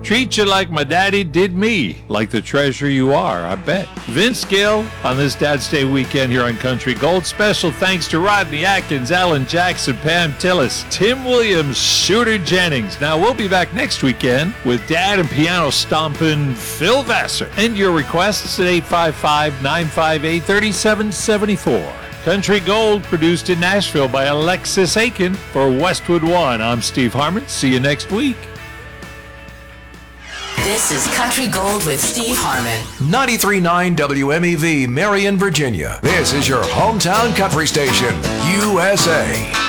Treat you like my daddy did me, like the treasure you are, I bet. Vince Gill on this Dad's Day weekend here on Country Gold. Special thanks to Rodney Atkins, Alan Jackson, Pam Tillis, Tim Williams, Shooter Jennings. Now we'll be back next weekend with Dad and piano stomping Phil Vassar. And your requests at 855-958-3774. Country Gold, produced in Nashville by Alexis Aiken for Westwood One. I'm Steve Harmon. See you next week. This is Country Gold with Steve Harmon. 93.9 WMEV, Marion, Virginia. This is your hometown country station, USA.